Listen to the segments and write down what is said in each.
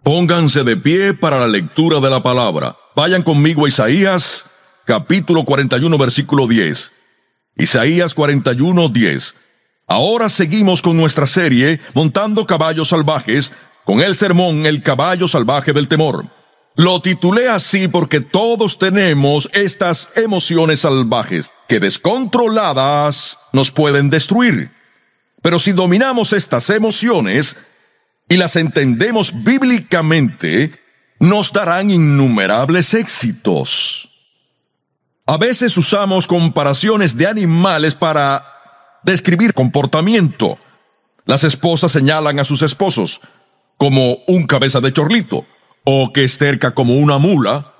Pónganse de pie para la lectura de la palabra. Vayan conmigo a Isaías, capítulo 41, versículo 10. Isaías 41, 10. Ahora seguimos con nuestra serie, Montando Caballos Salvajes, con el sermón El Caballo Salvaje del Temor. Lo titulé así porque todos tenemos estas emociones salvajes que descontroladas nos pueden destruir. Pero si dominamos estas emociones y las entendemos bíblicamente, nos darán innumerables éxitos. A veces usamos comparaciones de animales para describir comportamiento. Las esposas señalan a sus esposos como un cabeza de chorlito, o que es terca como una mula,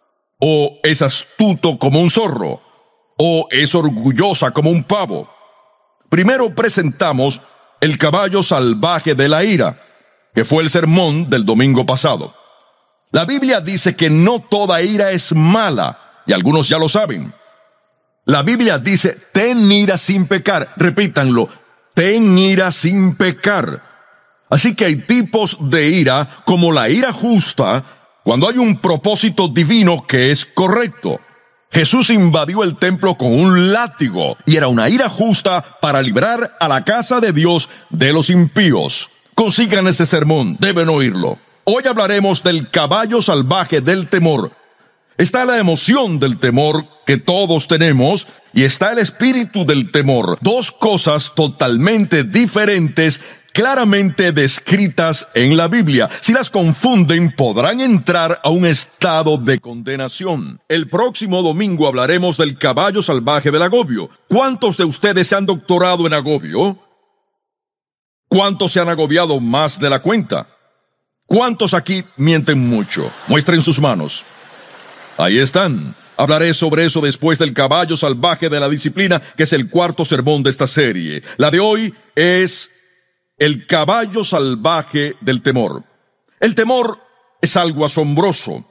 o es astuto como un zorro, o es orgullosa como un pavo. Primero presentamos el caballo salvaje de la ira, que fue el sermón del domingo pasado. La Biblia dice que no toda ira es mala, y algunos ya lo saben. La Biblia dice, ten ira sin pecar. Repítanlo, ten ira sin pecar. Así que hay tipos de ira, como la ira justa, cuando hay un propósito divino que es correcto. Jesús invadió el templo con un látigo, y era una ira justa para librar a la casa de Dios de los impíos. Consigan ese sermón, deben oírlo. Hoy hablaremos del caballo salvaje del temor. Está la emoción del temor que todos tenemos, y está el espíritu del temor. Dos cosas totalmente diferentes, claramente descritas en la Biblia. Si las confunden, podrán entrar a un estado de condenación. El próximo domingo hablaremos del caballo salvaje del agobio. ¿Cuántos de ustedes se han doctorado en agobio? ¿Cuántos se han agobiado más de la cuenta? ¿Cuántos aquí mienten mucho? Muestren sus manos. Ahí están. Hablaré sobre eso después del caballo salvaje de la disciplina, que es el cuarto sermón de esta serie. La de hoy es el caballo salvaje del temor. El temor es algo asombroso.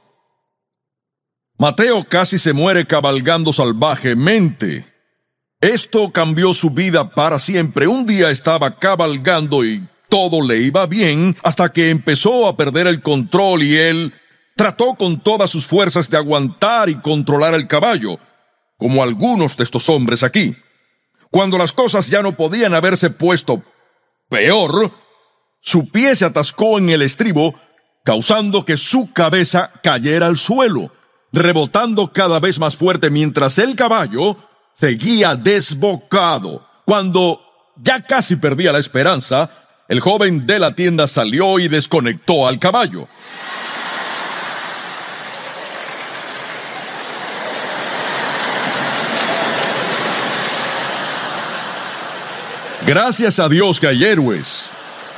Mateo casi se muere cabalgando salvajemente. Esto cambió su vida para siempre. Un día estaba cabalgando y todo le iba bien, hasta que empezó a perder el control y él trató con todas sus fuerzas de aguantar y controlar el caballo, como algunos de estos hombres aquí. Cuando las cosas ya no podían haberse puesto peor, su pie se atascó en el estribo, causando que su cabeza cayera al suelo, rebotando cada vez más fuerte mientras el caballo seguía desbocado. Cuando ya casi perdía la esperanza, el joven de la tienda salió y desconectó al caballo. Gracias a Dios que hay héroes.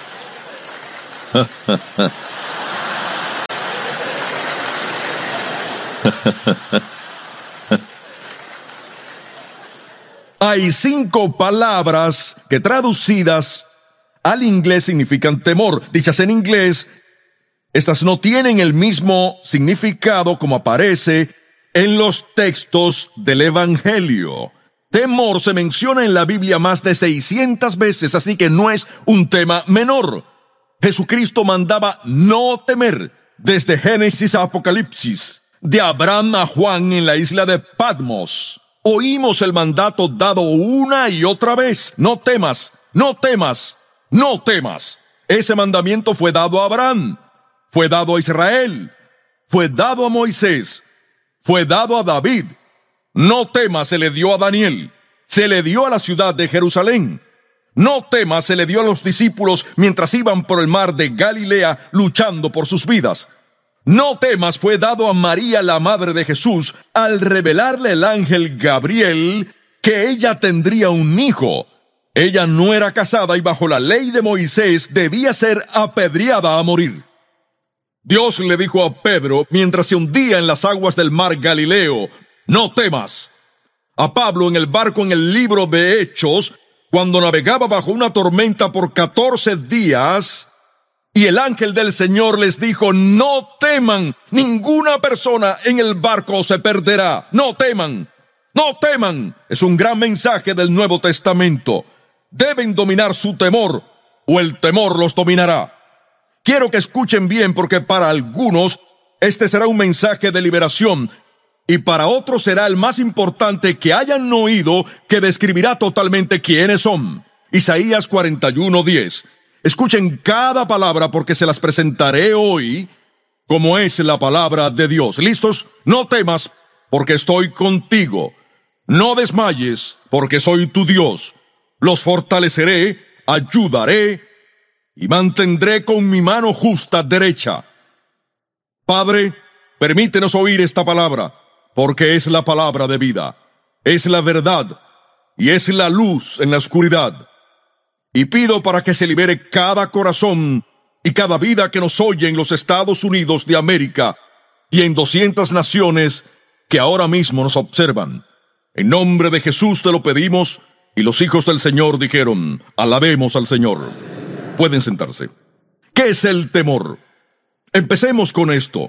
Hay 5 palabras que traducidas al inglés significan temor. Dichas en inglés, estas no tienen el mismo significado como aparece en los textos del Evangelio. Temor se menciona en la Biblia más de 600 veces, así que no es un tema menor. Jesucristo mandaba no temer desde Génesis a Apocalipsis, de Abraham a Juan en la isla de Patmos. Oímos el mandato dado una y otra vez: no temas, no temas, no temas. Ese mandamiento fue dado a Abraham, fue dado a Israel, fue dado a Moisés, fue dado a David. No temas se le dio a Daniel, se le dio a la ciudad de Jerusalén. No temas se le dio a los discípulos mientras iban por el mar de Galilea luchando por sus vidas. No temas fue dado a María, la madre de Jesús, al revelarle el ángel Gabriel que ella tendría un hijo. Ella no era casada y bajo la ley de Moisés debía ser apedreada a morir. Dios le dijo a Pedro mientras se hundía en las aguas del mar Galileo: no temas. A Pablo en el barco en el libro de Hechos, cuando navegaba bajo una tormenta por 14 días, y el ángel del Señor les dijo: no teman, ninguna persona en el barco se perderá. No teman, no teman. Es un gran mensaje del Nuevo Testamento. Deben dominar su temor, o el temor los dominará. Quiero que escuchen bien porque para algunos este será un mensaje de liberación y para otros será el más importante que hayan oído, que describirá totalmente quiénes son. Isaías 41:10. Escuchen cada palabra porque se las presentaré hoy como es la palabra de Dios. ¿Listos? No temas porque estoy contigo. No desmayes porque soy tu Dios. Los fortaleceré, ayudaré y mantendré con mi mano justa derecha. Padre, permítenos oír esta palabra, porque es la palabra de vida, es la verdad y es la luz en la oscuridad. Y pido para que se libere cada corazón y cada vida que nos oye en los Estados Unidos de América y en 200 naciones que ahora mismo nos observan. En nombre de Jesús te lo pedimos, y los hijos del Señor dijeron: alabemos al Señor. Pueden sentarse. ¿Qué es el temor? Empecemos con esto.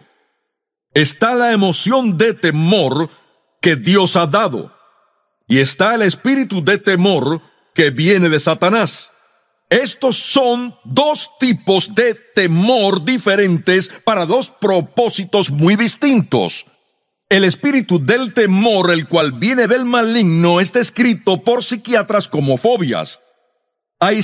Está la emoción de temor que Dios ha dado, y está el espíritu de temor que viene de Satanás. Estos son dos tipos de temor diferentes para dos propósitos muy distintos. El espíritu del temor, el cual viene del maligno, es descrito por psiquiatras como fobias. Hay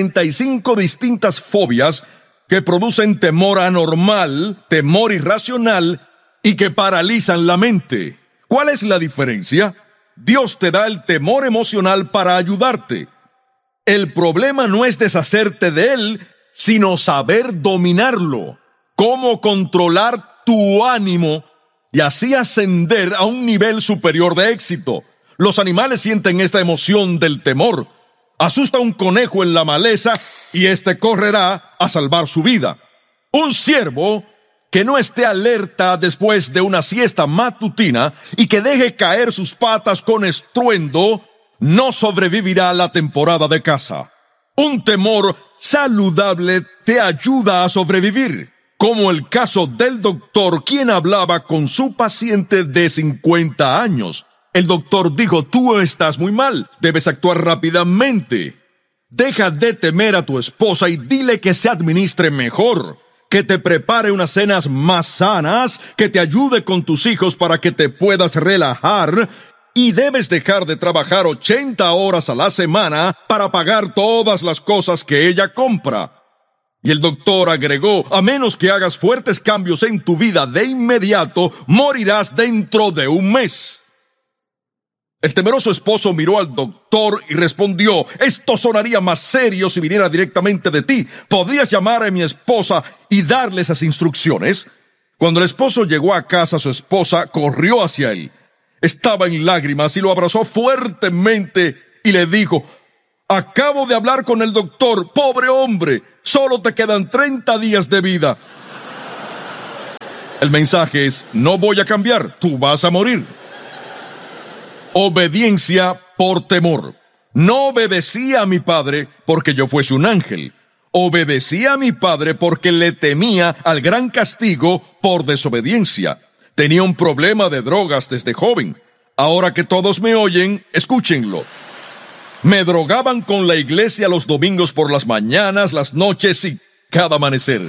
75 distintas fobias que producen temor anormal, temor irracional y que paralizan la mente. ¿Cuál es la diferencia? Dios te da el temor emocional para ayudarte. El problema no es deshacerte de él, sino saber dominarlo. Cómo controlar tu ánimo y así ascender a un nivel superior de éxito. Los animales sienten esta emoción del temor. Asusta un conejo en la maleza y éste correrá a salvar su vida. Un ciervo que no esté alerta después de una siesta matutina y que deje caer sus patas con estruendo, no sobrevivirá a la temporada de caza. Un temor saludable te ayuda a sobrevivir, como el caso del doctor quien hablaba con su paciente de 50 años. El doctor dijo: tú estás muy mal, debes actuar rápidamente. Deja de temer a tu esposa y dile que se administre mejor, que te prepare unas cenas más sanas, que te ayude con tus hijos para que te puedas relajar. Y debes dejar de trabajar 80 horas a la semana para pagar todas las cosas que ella compra. Y el doctor agregó: a menos que hagas fuertes cambios en tu vida de inmediato, morirás dentro de un mes. El temeroso esposo miró al doctor y respondió: esto sonaría más serio si viniera directamente de ti. ¿Podrías llamar a mi esposa y darle esas instrucciones? Cuando el esposo llegó a casa, su esposa corrió hacia él. Estaba en lágrimas y lo abrazó fuertemente y le dijo: acabo de hablar con el doctor, pobre hombre, solo te quedan 30 días de vida. El mensaje es: no voy a cambiar, tú vas a morir. Obediencia por temor. No obedecí a mi padre porque yo fuese un ángel. Obedecí a mi padre porque le temía al gran castigo por desobediencia. Tenía un problema de drogas desde joven. Ahora que todos me oyen, escúchenlo. Me drogaban con la iglesia los domingos por las mañanas, las noches y cada amanecer.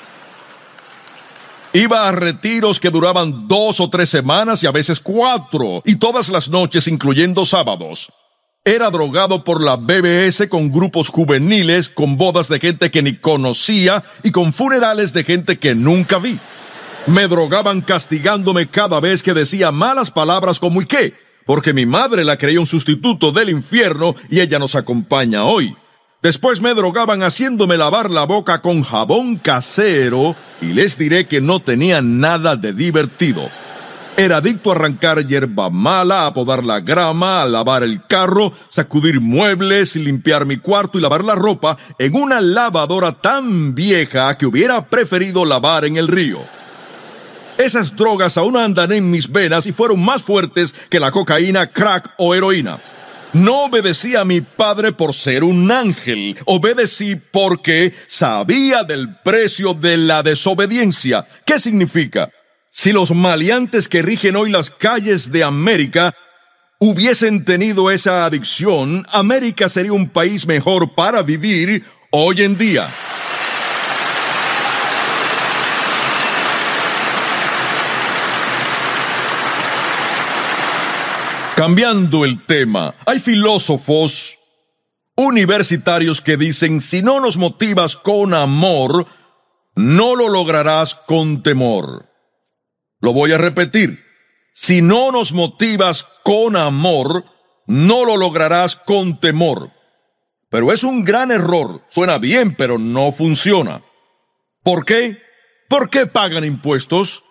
Iba a retiros que duraban 2 o 3 semanas y a veces 4, y todas las noches, incluyendo sábados. Era drogado por la BBS con grupos juveniles, con bodas de gente que ni conocía y con funerales de gente que nunca vi. Me drogaban castigándome cada vez que decía malas palabras como ¿y qué? Porque mi madre la creía un sustituto del infierno y ella nos acompaña hoy. Después me drogaban haciéndome lavar la boca con jabón casero y les diré que no tenía nada de divertido. Era adicto a arrancar hierba mala, a podar la grama, a lavar el carro, sacudir muebles, limpiar mi cuarto y lavar la ropa en una lavadora tan vieja que hubiera preferido lavar en el río. Esas drogas aún andan en mis venas y fueron más fuertes que la cocaína, crack o heroína. No obedecí a mi padre por ser un ángel. Obedecí porque sabía del precio de la desobediencia. ¿Qué significa? Si los maleantes que rigen hoy las calles de América hubiesen tenido esa adicción, América sería un país mejor para vivir hoy en día. Cambiando el tema, hay filósofos universitarios que dicen: si no nos motivas con amor, no lo lograrás con temor. Lo voy a repetir. Si no nos motivas con amor, no lo lograrás con temor. Pero es un gran error. Suena bien, pero no funciona. ¿Por qué? ¿Por qué pagan impuestos?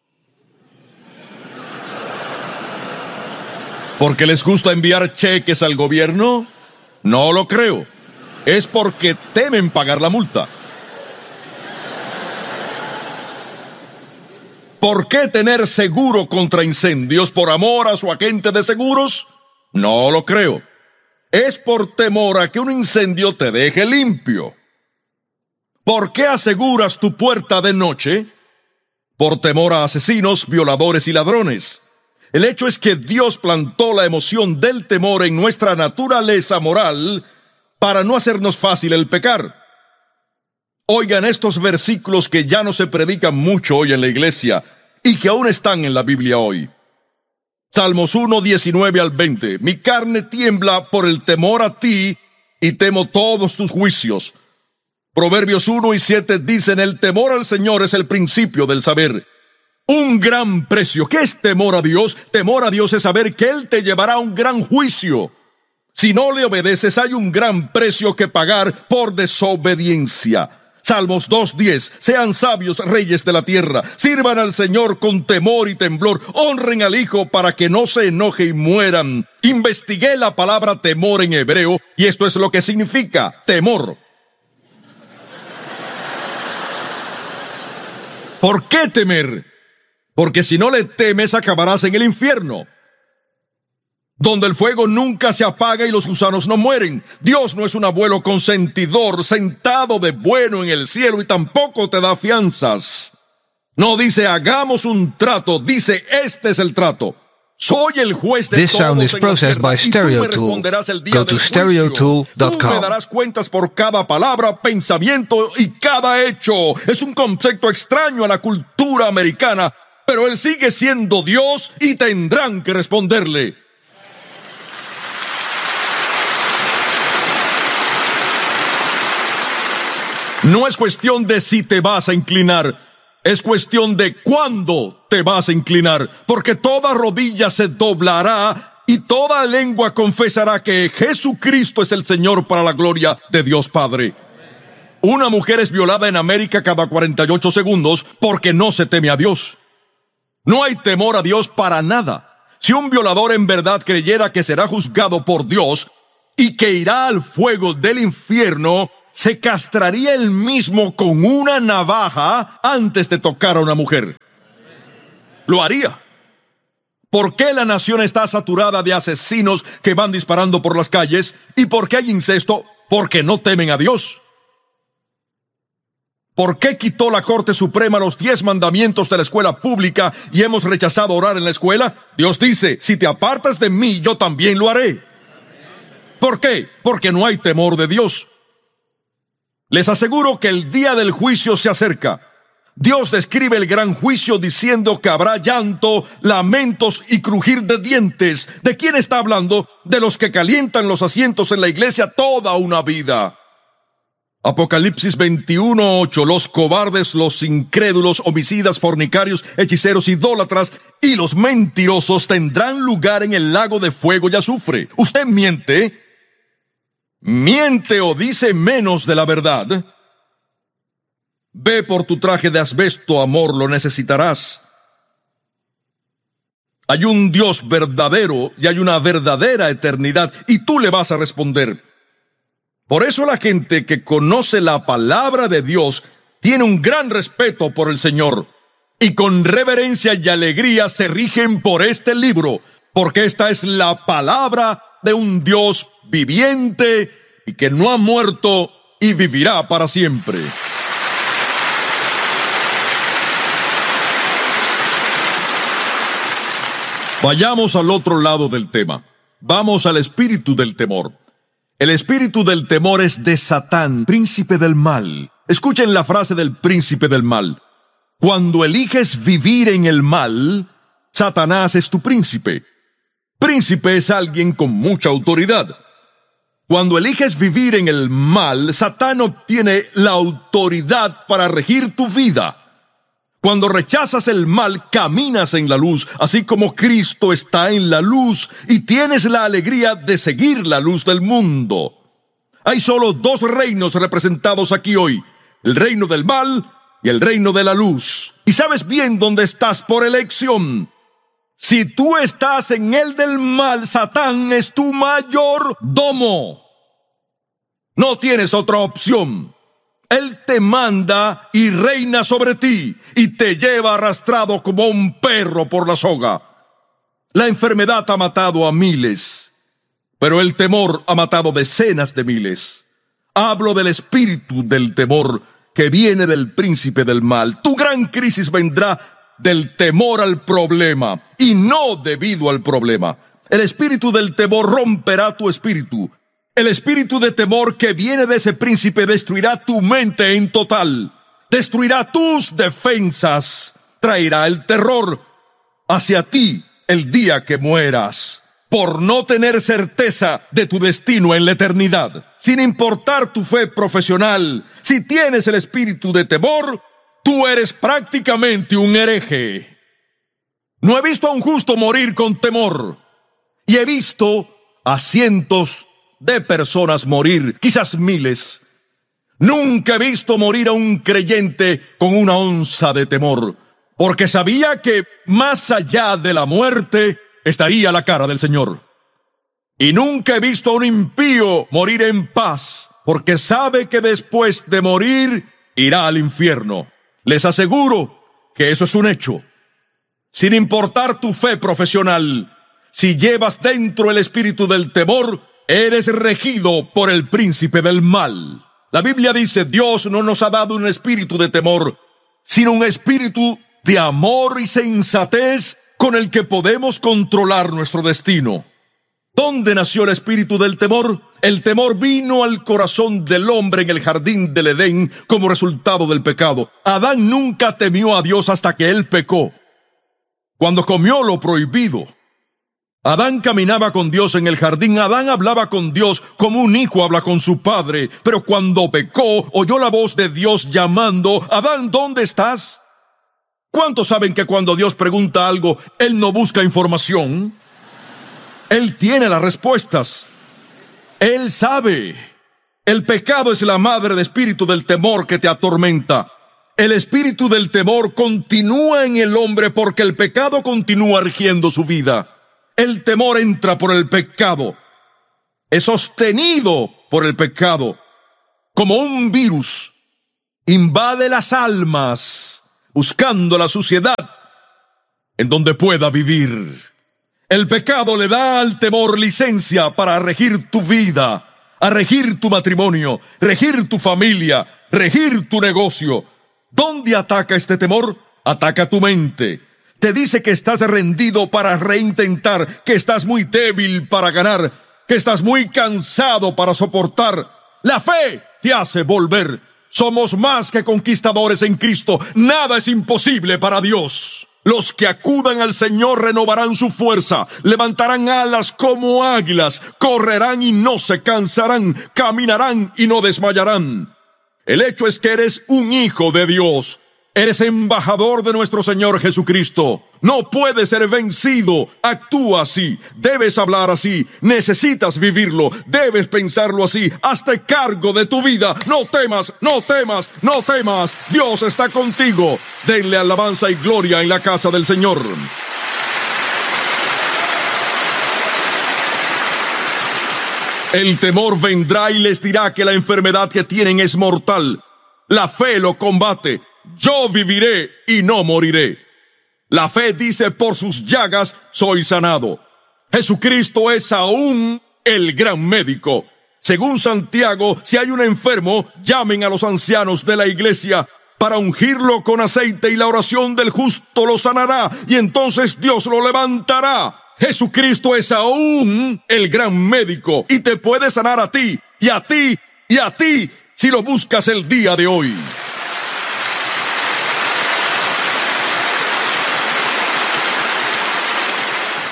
¿Porque les gusta enviar cheques al gobierno? No lo creo. Es porque temen pagar la multa. ¿Por qué tener seguro contra incendios? ¿Por amor a su agente de seguros? No lo creo. Es por temor a que un incendio te deje limpio. ¿Por qué aseguras tu puerta de noche? Por temor a asesinos, violadores y ladrones. El hecho es que Dios plantó la emoción del temor en nuestra naturaleza moral para no hacernos fácil el pecar. Oigan estos versículos que ya no se predican mucho hoy en la iglesia y que aún están en la Biblia hoy. Salmos 1, 19 al 20. Mi carne tiembla por el temor a ti y temo todos tus juicios. Proverbios 1 y 7 dicen: el temor al Señor es el principio del saber. Un gran precio. ¿Qué es temor a Dios? Temor a Dios es saber que Él te llevará a un gran juicio. Si no le obedeces, hay un gran precio que pagar por desobediencia. Salmos 2:10. Sean sabios, reyes de la tierra. Sirvan al Señor con temor y temblor. Honren al Hijo para que no se enoje y mueran. Investigué la palabra temor en hebreo y esto es lo que significa: temor. ¿Por qué temer? Porque si no le temes, acabarás en el infierno, donde el fuego nunca se apaga y los gusanos no mueren. Dios no es un abuelo consentidor sentado de bueno en el cielo y tampoco te da fianzas. No dice hagamos un trato, dice este es el trato. Soy el juez de This todos sound is en la processed tierra, by y tú me Stereotool. responderás el día Go to del juicio. Tú stereotool.com. me darás cuentas por cada palabra, pensamiento y cada hecho. Es un concepto extraño a la cultura americana, pero Él sigue siendo Dios y tendrán que responderle. No es cuestión de si te vas a inclinar, es cuestión de cuándo te vas a inclinar, porque toda rodilla se doblará y toda lengua confesará que Jesucristo es el Señor para la gloria de Dios Padre. Una mujer es violada en América cada 48 segundos porque no se teme a Dios. No hay temor a Dios para nada. Si un violador en verdad creyera que será juzgado por Dios y que irá al fuego del infierno, se castraría él mismo con una navaja antes de tocar a una mujer. Lo haría. ¿Por qué la nación está saturada de asesinos que van disparando por las calles? ¿Y por qué hay incesto? Porque no temen a Dios. ¿Por qué quitó la Corte Suprema los 10 mandamientos de la escuela pública y hemos rechazado orar en la escuela? Dios dice: si te apartas de mí, yo también lo haré. ¿Por qué? Porque no hay temor de Dios. Les aseguro que el día del juicio se acerca. Dios describe el gran juicio diciendo que habrá llanto, lamentos y crujir de dientes. ¿De quién está hablando? De los que calientan los asientos en la iglesia toda una vida. Apocalipsis 21:8. Los cobardes, los incrédulos, homicidas, fornicarios, hechiceros, idólatras y los mentirosos tendrán lugar en el lago de fuego y azufre. ¿Usted miente? ¿Miente o dice menos de la verdad? Ve por tu traje de asbesto, amor, lo necesitarás. Hay un Dios verdadero y hay una verdadera eternidad, y tú le vas a responder. Por eso la gente que conoce la palabra de Dios tiene un gran respeto por el Señor, y con reverencia y alegría se rigen por este libro, porque esta es la palabra de un Dios viviente y que no ha muerto y vivirá para siempre. Vayamos al otro lado del tema. Vamos al espíritu del temor. El espíritu del temor es de Satán, príncipe del mal. Escuchen la frase del príncipe del mal. Cuando eliges vivir en el mal, Satanás es tu príncipe. Príncipe es alguien con mucha autoridad. Cuando eliges vivir en el mal, Satán obtiene la autoridad para regir tu vida. Cuando rechazas el mal, caminas en la luz, así como Cristo está en la luz, y tienes la alegría de seguir la luz del mundo. Hay solo dos reinos representados aquí hoy: el reino del mal y el reino de la luz. Y sabes bien dónde estás por elección. Si tú estás en el del mal, Satán es tu mayordomo. No tienes otra opción. Él te manda y reina sobre ti y te lleva arrastrado como un perro por la soga. La enfermedad ha matado a miles, pero el temor ha matado decenas de miles. Hablo del espíritu del temor que viene del príncipe del mal. Tu gran crisis vendrá del temor al problema y no debido al problema. El espíritu del temor romperá tu espíritu. El espíritu de temor que viene de ese príncipe destruirá tu mente en total. Destruirá tus defensas. Traerá el terror hacia ti el día que mueras, por no tener certeza de tu destino en la eternidad. Sin importar tu fe profesional, si tienes el espíritu de temor, tú eres prácticamente un hereje. No he visto a un justo morir con temor, y he visto a cientos de personas morir, quizás miles. Nunca he visto morir a un creyente con una onza de temor, porque sabía que más allá de la muerte estaría la cara del Señor. Y nunca he visto a un impío morir en paz, porque sabe que después de morir irá al infierno. Les aseguro que eso es un hecho. Sin importar tu fe profesional, si llevas dentro el espíritu del temor, eres regido por el príncipe del mal. La Biblia dice: Dios no nos ha dado un espíritu de temor, sino un espíritu de amor y sensatez con el que podemos controlar nuestro destino. ¿Dónde nació el espíritu del temor? El temor vino al corazón del hombre en el jardín del Edén como resultado del pecado. Adán nunca temió a Dios hasta que él pecó. Cuando comió lo prohibido, Adán caminaba con Dios en el jardín. Adán hablaba con Dios como un hijo habla con su padre. Pero cuando pecó, oyó la voz de Dios llamando: Adán, ¿dónde estás? ¿Cuántos saben que cuando Dios pregunta algo, Él no busca información? Él tiene las respuestas. Él sabe. El pecado es la madre de espíritu del temor que te atormenta. El espíritu del temor continúa en el hombre porque el pecado continúa rigiendo su vida. El temor entra por el pecado, es sostenido por el pecado, como un virus, invade las almas, buscando la suciedad en donde pueda vivir. El pecado le da al temor licencia para regir tu vida, a regir tu matrimonio, regir tu familia, regir tu negocio. ¿Dónde ataca este temor? Ataca tu mente. Te dice que estás rendido para reintentar, que estás muy débil para ganar, que estás muy cansado para soportar. La fe te hace volver. Somos más que conquistadores en Cristo. Nada es imposible para Dios. Los que acudan al Señor renovarán su fuerza, levantarán alas como águilas, correrán y no se cansarán, caminarán y no desmayarán. El hecho es que eres un hijo de Dios. Eres embajador de nuestro Señor Jesucristo. No puedes ser vencido. Actúa así. Debes hablar así. Necesitas vivirlo. Debes pensarlo así. Hazte cargo de tu vida. No temas, no temas, no temas. Dios está contigo. Denle alabanza y gloria en la casa del Señor. El temor vendrá y les dirá que la enfermedad que tienen es mortal. La fe lo combate. Yo viviré y no moriré. La fe dice: por sus llagas soy sanado. Jesucristo es aún el gran médico. Según Santiago, si hay un enfermo, llamen a los ancianos de la iglesia para ungirlo con aceite, y la oración del justo lo sanará, y entonces Dios lo levantará. Jesucristo es aún el gran médico y te puede sanar a ti, y a ti, y a ti, si lo buscas el día de hoy.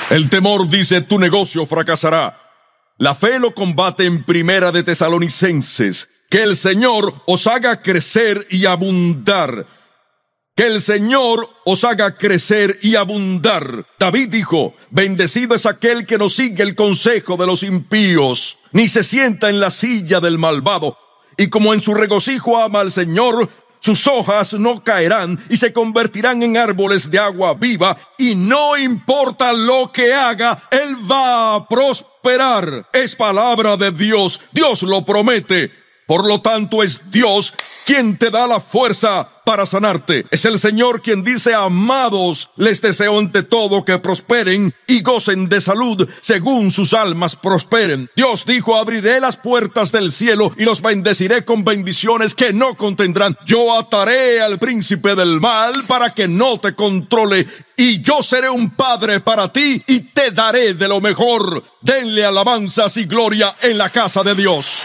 El temor dice: tu negocio fracasará. La fe lo combate en Primera de Tesalonicenses: que el Señor os haga crecer y abundar. Que el Señor os haga crecer y abundar. David dijo: bendecido es aquel que no sigue el consejo de los impíos, ni se sienta en la silla del malvado. Y como en su regocijo ama al Señor, sus hojas no caerán y se convertirán en árboles de agua viva, y no importa lo que haga, él va a prosperar. Es palabra de Dios. Dios lo promete. Por lo tanto, es Dios quien te da la fuerza para sanarte. Es el Señor quien dice: amados, les deseo ante todo que prosperen y gocen de salud, según sus almas prosperen. Dios dijo: abriré las puertas del cielo y los bendeciré con bendiciones que no contendrán. Yo ataré al príncipe del mal para que no te controle, y yo seré un padre para ti y te daré de lo mejor. Denle alabanzas y gloria en la casa de Dios.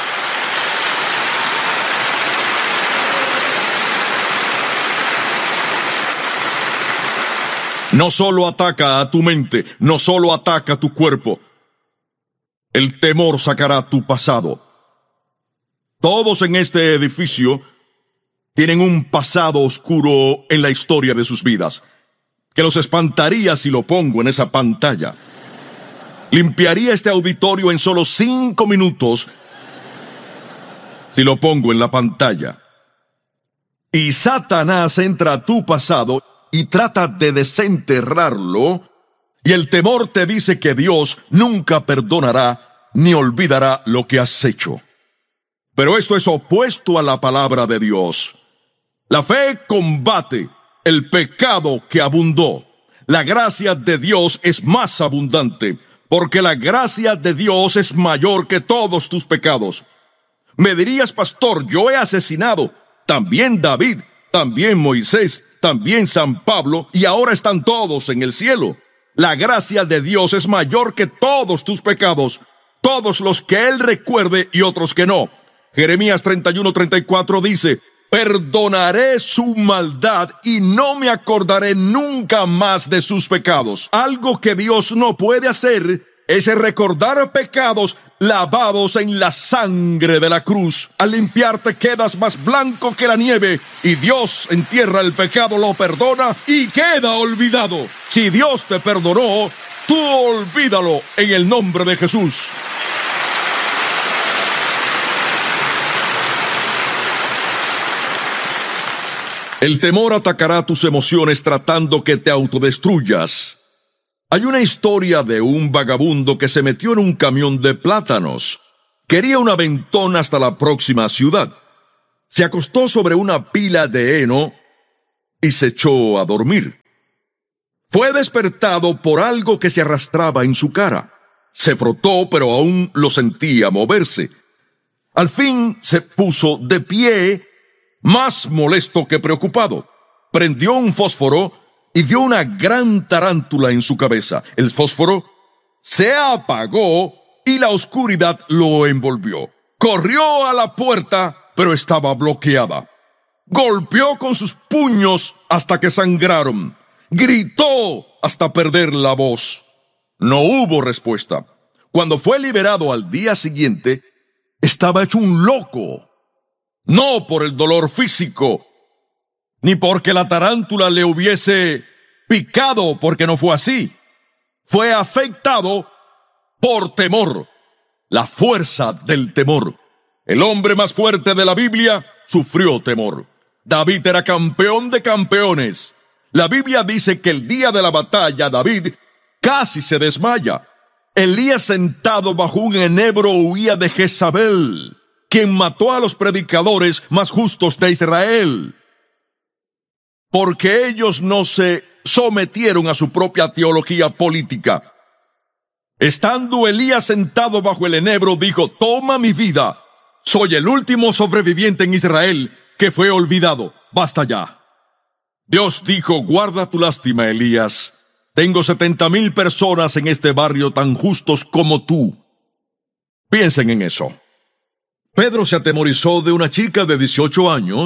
No solo ataca a tu mente, no solo ataca a tu cuerpo. El temor sacará tu pasado. Todos en este edificio tienen un pasado oscuro en la historia de sus vidas, que los espantaría si lo pongo en esa pantalla. Limpiaría este auditorio en solo 5 minutos si lo pongo en la pantalla. Y Satanás entra a tu pasado y trata de desenterrarlo, y el temor te dice que Dios nunca perdonará ni olvidará lo que has hecho. Pero esto es opuesto a la palabra de Dios. La fe combate el pecado que abundó. La gracia de Dios es más abundante, porque la gracia de Dios es mayor que todos tus pecados. Me dirías: pastor, yo he asesinado. También David, también Moisés, también San Pablo, y ahora están todos en el cielo. La gracia de Dios es mayor que todos tus pecados, todos los que Él recuerde y otros que no. Jeremías 31:34 dice: perdonaré su maldad y no me acordaré nunca más de sus pecados. Algo que Dios no puede hacer es recordar pecados lavados en la sangre de la cruz. Al limpiarte quedas más blanco que la nieve, y Dios entierra el pecado, lo perdona y queda olvidado. Si Dios te perdonó, tú olvídalo en el nombre de Jesús. El temor atacará tus emociones tratando que te autodestruyas. Hay una historia de un vagabundo que se metió en un camión de plátanos. Quería un aventón hasta la próxima ciudad. Se acostó sobre una pila de heno y se echó a dormir. Fue despertado por algo que se arrastraba en su cara. Se frotó, pero aún lo sentía moverse. Al fin se puso de pie, más molesto que preocupado. Prendió un fósforo y vio una gran tarántula en su cabeza. El fósforo se apagó y la oscuridad lo envolvió. Corrió a la puerta, pero estaba bloqueada. Golpeó con sus puños hasta que sangraron. Gritó hasta perder la voz. No hubo respuesta. Cuando fue liberado al día siguiente, estaba hecho un loco. No por el dolor físico, ni porque la tarántula le hubiese picado, porque no fue así. Fue afectado por temor, la fuerza del temor. El hombre más fuerte de la Biblia sufrió temor. David era campeón de campeones. La Biblia dice que el día de la batalla David casi se desmaya. Elías, sentado bajo un enebro, huía de Jezabel, quien mató a los predicadores más justos de Israel, porque ellos no se sometieron a su propia teología política. Estando Elías sentado bajo el enebro, dijo: toma mi vida. Soy el último sobreviviente en Israel que fue olvidado. Basta ya. Dios dijo: guarda tu lástima, Elías. Tengo 70,000 personas en este barrio tan justos como tú. Piensen en eso. Pedro se atemorizó de una chica de 18 años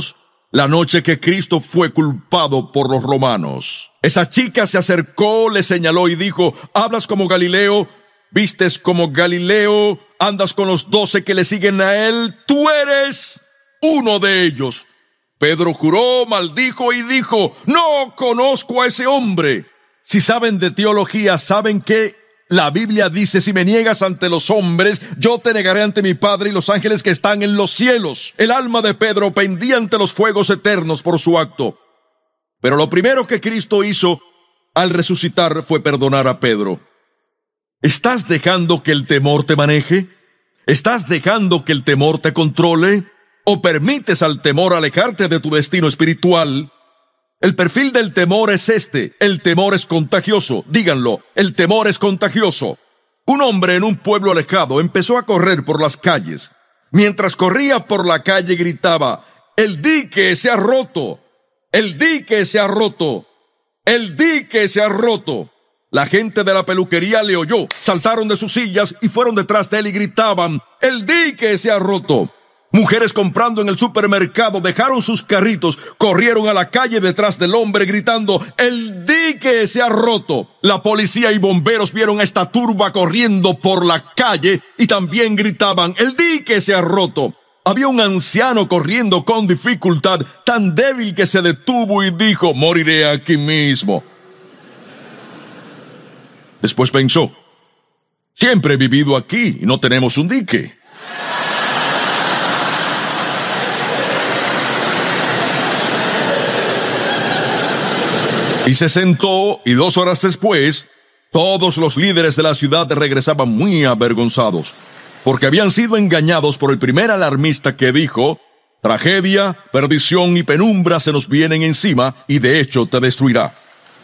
la noche que Cristo fue culpado por los romanos. Esa chica se acercó, le señaló y dijo: hablas como Galileo, vistes como Galileo, andas con los 12 que le siguen a él, tú eres uno de ellos. Pedro juró, maldijo y dijo: no conozco a ese hombre. Si saben de teología, saben que la Biblia dice: si me niegas ante los hombres, yo te negaré ante mi Padre y los ángeles que están en los cielos. El alma de Pedro pendía ante los fuegos eternos por su acto. Pero lo primero que Cristo hizo al resucitar fue perdonar a Pedro. ¿Estás dejando que el temor te maneje? ¿Estás dejando que el temor te controle? ¿O permites al temor alejarte de tu destino espiritual? El perfil del temor es este: el temor es contagioso. Díganlo, el temor es contagioso. Un hombre en un pueblo alejado empezó a correr por las calles. Mientras corría por la calle gritaba: ¡el dique se ha roto! ¡El dique se ha roto! ¡El dique se ha roto! La gente de la peluquería le oyó, saltaron de sus sillas y fueron detrás de él y gritaban: ¡el dique se ha roto! Mujeres comprando en el supermercado dejaron sus carritos, corrieron a la calle detrás del hombre gritando: ¡el dique se ha roto! La policía y bomberos vieron a esta turba corriendo por la calle y también gritaban: ¡el dique se ha roto! Había un anciano corriendo con dificultad, tan débil que se detuvo y dijo: moriré aquí mismo. Después pensó: siempre he vivido aquí y no tenemos un dique. Y se sentó, y 2 horas después, todos los líderes de la ciudad regresaban muy avergonzados, porque habían sido engañados por el primer alarmista que dijo: tragedia, perdición y penumbra se nos vienen encima, y de hecho te destruirá.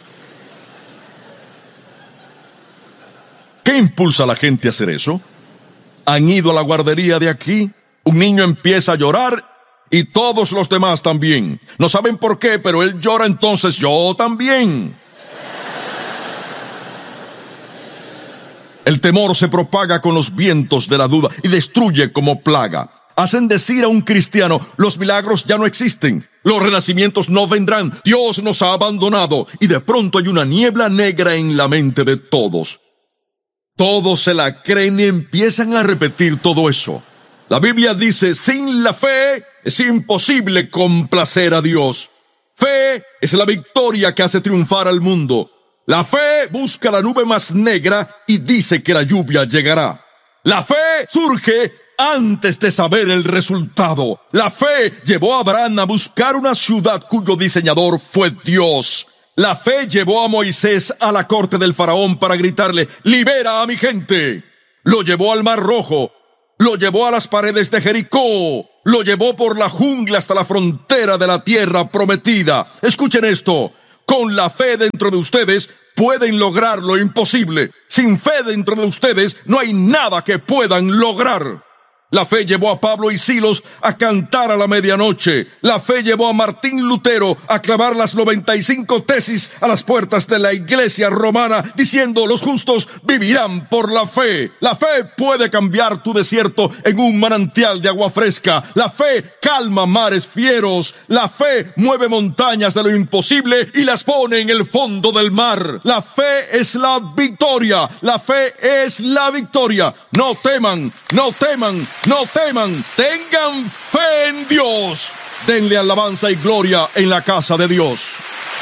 ¿Qué impulsa a la gente a hacer eso? ¿Han ido a la guardería de aquí? Un niño empieza a llorar y todos los demás también. No saben por qué, pero él llora, entonces yo también. El temor se propaga con los vientos de la duda y destruye como plaga. Hacen decir a un cristiano: los milagros ya no existen, los renacimientos no vendrán, Dios nos ha abandonado, y de pronto hay una niebla negra en la mente de todos. Todos se la creen y empiezan a repetir todo eso. La Biblia dice: sin la fe es imposible complacer a Dios. Fe es la victoria que hace triunfar al mundo. La fe busca la nube más negra y dice que la lluvia llegará. La fe surge antes de saber el resultado. La fe llevó a Abraham a buscar una ciudad cuyo diseñador fue Dios. La fe llevó a Moisés a la corte del faraón para gritarle: libera a mi gente. Lo llevó al Mar Rojo. Lo llevó a las paredes de Jericó. Lo llevó por la jungla hasta la frontera de la tierra prometida. Escuchen esto: con la fe dentro de ustedes pueden lograr lo imposible. Sin fe dentro de ustedes no hay nada que puedan lograr. La fe llevó a Pablo y Silos a cantar a la medianoche. La fe llevó a Martín Lutero a clavar las 95 tesis a las puertas de la iglesia romana, diciendo: los justos vivirán por la fe. La fe puede cambiar tu desierto en un manantial de agua fresca. La fe calma mares fieros. La fe mueve montañas de lo imposible y las pone en el fondo del mar. La fe es la victoria. La fe es la victoria. No teman, no teman. No teman, tengan fe en Dios. Denle alabanza y gloria en la casa de Dios.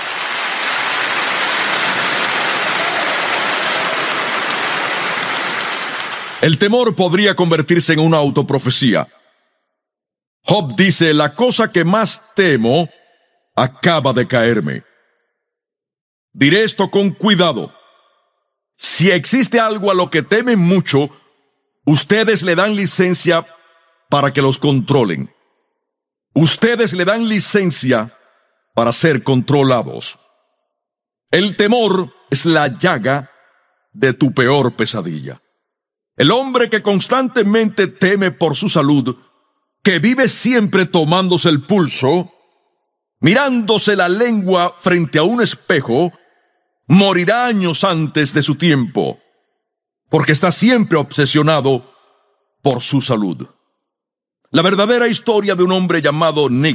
El temor podría convertirse en una autoprofecía. Job dice: la cosa que más temo acaba de caerme. Diré esto con cuidado. Si existe algo a lo que temen mucho, ustedes le dan licencia para que los controlen. Ustedes le dan licencia para ser controlados. El temor es la llaga de tu peor pesadilla. El hombre que constantemente teme por su salud, que vive siempre tomándose el pulso, mirándose la lengua frente a un espejo, morirá años antes de su tiempo, porque está siempre obsesionado por su salud. La verdadera historia de un hombre llamado Nick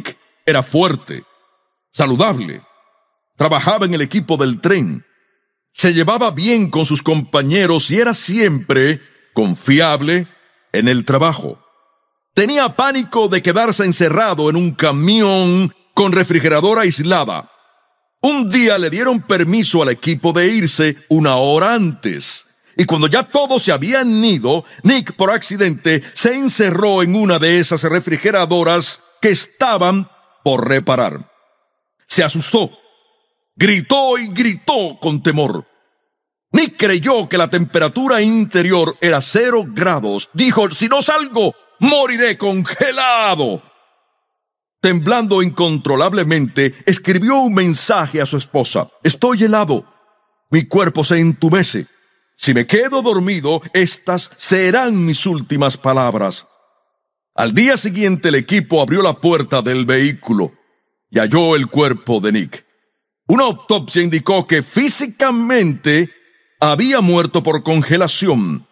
era fuerte, saludable, trabajaba en el equipo del tren, se llevaba bien con sus compañeros y era siempre confiable en el trabajo. Tenía pánico de quedarse encerrado en un camión con refrigerador aislada. Un día le dieron permiso al equipo de irse 1 hora antes. Y cuando ya todos se habían ido, Nick, por accidente, se encerró en una de esas refrigeradoras que estaban por reparar. Se asustó, gritó y gritó con temor. Nick creyó que la temperatura interior era 0 grados. Dijo: si no salgo, moriré congelado. Temblando incontrolablemente, escribió un mensaje a su esposa: estoy helado, mi cuerpo se entumece. Si me quedo dormido, estas serán mis últimas palabras. Al día siguiente, el equipo abrió la puerta del vehículo y halló el cuerpo de Nick. Una autopsia indicó que físicamente había muerto por congelación,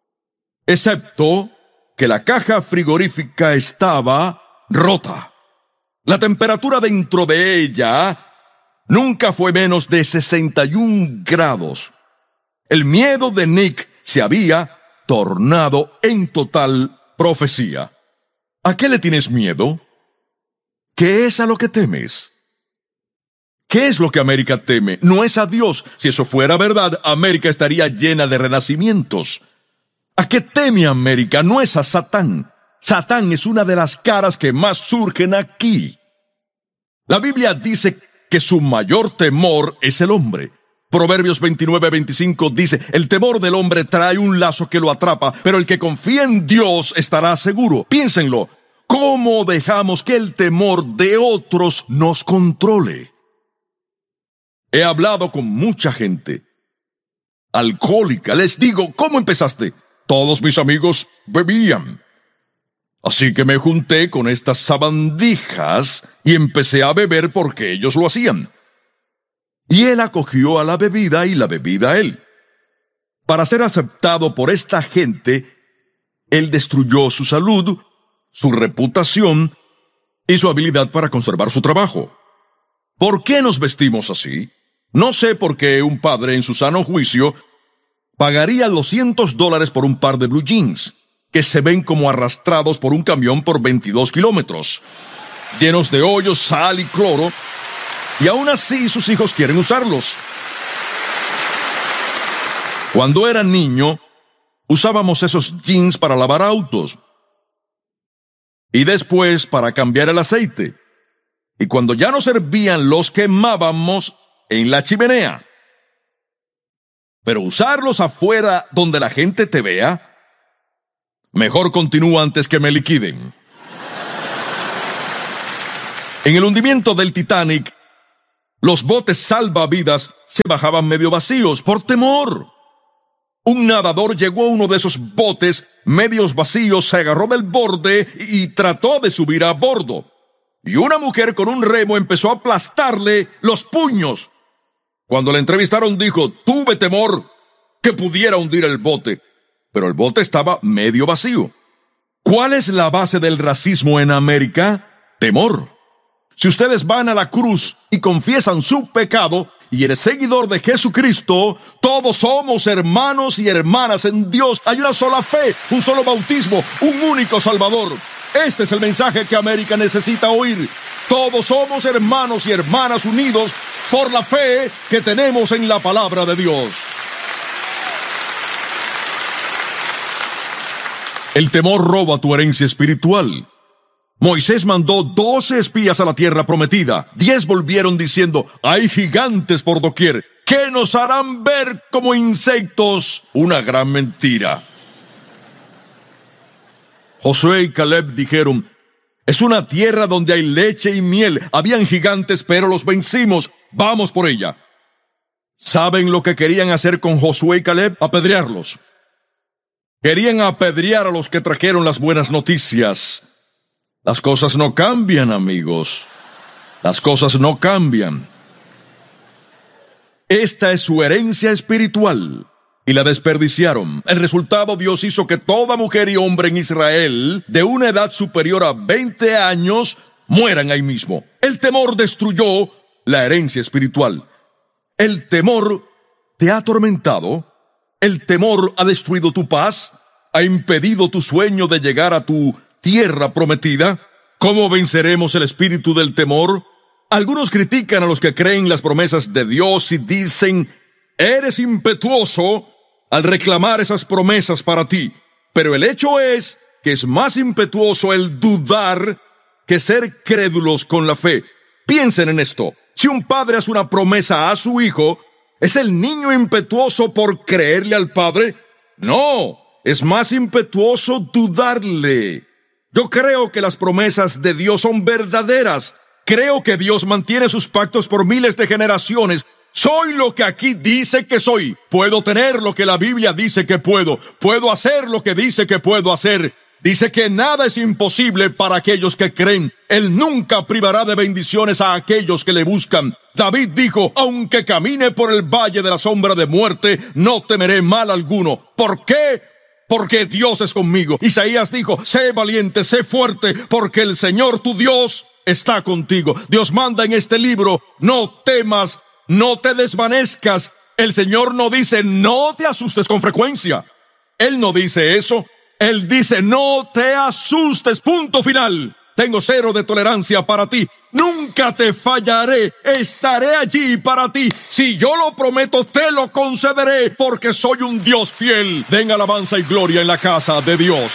excepto que la caja frigorífica estaba rota. La temperatura dentro de ella nunca fue menos de 61 grados. El miedo de Nick se había tornado en total profecía. ¿A qué le tienes miedo? ¿Qué es a lo que temes? ¿Qué es lo que América teme? No es a Dios. Si eso fuera verdad, América estaría llena de renacimientos. ¿A qué teme América? No es a Satán. Satán es una de las caras que más surgen aquí. La Biblia dice que su mayor temor es el hombre. Proverbios 29:25 dice: el temor del hombre trae un lazo que lo atrapa, pero el que confía en Dios estará seguro. Piénsenlo. ¿Cómo dejamos que el temor de otros nos controle? He hablado con mucha gente alcohólica. Les digo: ¿cómo empezaste? Todos mis amigos bebían. Así que me junté con estas sabandijas y empecé a beber porque ellos lo hacían. Y él acogió a la bebida y la bebida a él. Para ser aceptado por esta gente, él destruyó su salud, su reputación y su habilidad para conservar su trabajo. ¿Por qué nos vestimos así? No sé por qué un padre en su sano juicio pagaría $200 por un par de blue jeans que se ven como arrastrados por un camión por 22 kilómetros, llenos de hoyos, sal y cloro, y aún así sus hijos quieren usarlos. Cuando era niño, usábamos esos jeans para lavar autos y después para cambiar el aceite. Y cuando ya no servían, los quemábamos en la chimenea. Pero usarlos afuera donde la gente te vea, mejor continúa antes que me liquiden. En el hundimiento del Titanic, los botes salvavidas se bajaban medio vacíos por temor. Un nadador llegó a uno de esos botes medios vacíos, se agarró del borde y trató de subir a bordo. Y una mujer con un remo empezó a aplastarle los puños. Cuando le entrevistaron dijo: tuve temor que pudiera hundir el bote, pero el bote estaba medio vacío. ¿Cuál es la base del racismo en América? Temor. Si ustedes van a la cruz y confiesan su pecado y eres seguidor de Jesucristo, todos somos hermanos y hermanas en Dios. Hay una sola fe, un solo bautismo, un único Salvador. Este es el mensaje que América necesita oír. Todos somos hermanos y hermanas unidos por la fe que tenemos en la palabra de Dios. El temor roba tu herencia espiritual. Moisés mandó 12 espías a la tierra prometida. 10 volvieron diciendo: hay gigantes por doquier, que nos harán ver como insectos. Una gran mentira. Josué y Caleb dijeron: es una tierra donde hay leche y miel. Habían gigantes, pero los vencimos. Vamos por ella. ¿Saben lo que querían hacer con Josué y Caleb? Apedrearlos. Querían apedrear a los que trajeron las buenas noticias. Las cosas no cambian, amigos. Las cosas no cambian. Esta es su herencia espiritual. Y la desperdiciaron. El resultado: Dios hizo que toda mujer y hombre en Israel, de una edad superior a 20 años, mueran ahí mismo. El temor destruyó la herencia espiritual. El temor te ha atormentado. El temor ha destruido tu paz. Ha impedido tu sueño de llegar a tu tierra prometida. ¿Cómo venceremos el espíritu del temor? Algunos critican a los que creen las promesas de Dios y dicen: eres impetuoso al reclamar esas promesas para ti. Pero el hecho es que es más impetuoso el dudar que ser crédulos con la fe. Piensen en esto. Si un padre hace una promesa a su hijo, ¿es el niño impetuoso por creerle al padre? No, es más impetuoso dudarle. Yo creo que las promesas de Dios son verdaderas. Creo que Dios mantiene sus pactos por miles de generaciones. Soy lo que aquí dice que soy. Puedo tener lo que la Biblia dice que puedo. Puedo hacer lo que dice que puedo hacer. Dice que nada es imposible para aquellos que creen. Él nunca privará de bendiciones a aquellos que le buscan. David dijo: aunque camine por el valle de la sombra de muerte, no temeré mal alguno. ¿Por qué? Porque Dios es conmigo. Isaías dijo: sé valiente, sé fuerte, porque el Señor tu Dios está contigo. Dios manda en este libro: no temas, no te desvanezcas. El Señor no dice: no te asustes con frecuencia. Él no dice eso. Él dice: no te asustes, punto final. Tengo cero de tolerancia para ti. Nunca te fallaré. Estaré allí para ti. Si yo lo prometo, te lo concederé, porque soy un Dios fiel. Den alabanza y gloria en la casa de Dios.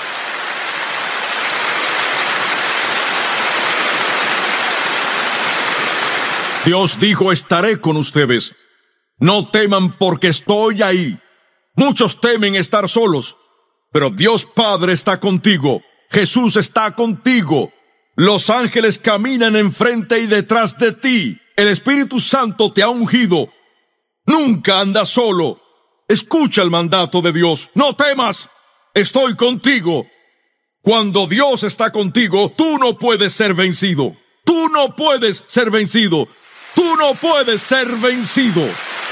Dios dijo: estaré con ustedes. No teman, porque estoy ahí. Muchos temen estar solos, pero Dios Padre está contigo. Jesús está contigo. Los ángeles caminan enfrente y detrás de ti. El Espíritu Santo te ha ungido. Nunca andas solo. Escucha el mandato de Dios. No temas. Estoy contigo. Cuando Dios está contigo, tú no puedes ser vencido. Tú no puedes ser vencido. Tú no puedes ser vencido.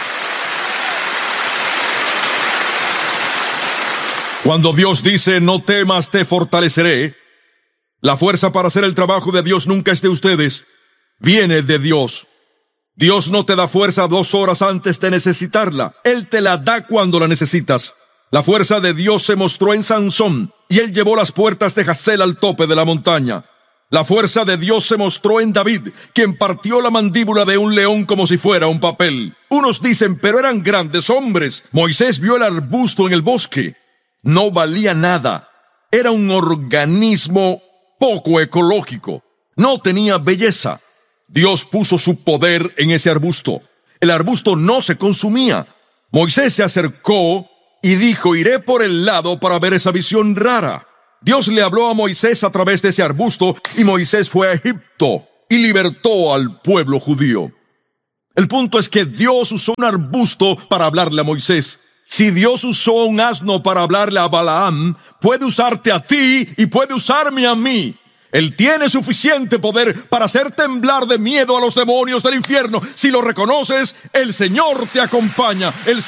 Cuando Dios dice: no temas, te fortaleceré, la fuerza para hacer el trabajo de Dios nunca es de ustedes, viene de Dios. Dios no te da fuerza 2 horas antes de necesitarla. Él te la da cuando la necesitas. La fuerza de Dios se mostró en Sansón, y él llevó las puertas de Hazel al tope de la montaña. La fuerza de Dios se mostró en David, quien partió la mandíbula de un león como si fuera un papel. Unos dicen: pero eran grandes hombres. Moisés vio el arbusto en el bosque. No valía nada. Era un organismo poco ecológico. No tenía belleza. Dios puso su poder en ese arbusto. El arbusto no se consumía. Moisés se acercó y dijo: iré por el lado para ver esa visión rara. Dios le habló a Moisés a través de ese arbusto, y Moisés fue a Egipto y libertó al pueblo judío. El punto es que Dios usó un arbusto para hablarle a Moisés. Si Dios usó un asno para hablarle a Balaam, puede usarte a ti y puede usarme a mí. Él tiene suficiente poder para hacer temblar de miedo a los demonios del infierno. Si lo reconoces, el Señor te acompaña. El